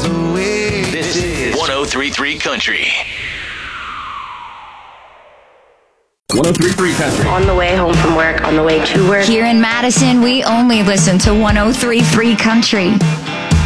miles away. This is 103.3 Country. 103.3 Country. On the way home from work, on the way to work. Here in Madison, we only listen to 103.3 Country.